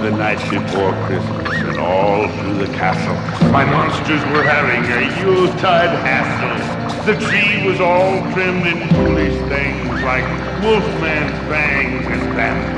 the night before Christmas, and all through the castle, my monsters were having a Yuletide hassle. The tree was all trimmed in foolish things like wolfman's fangs and vampire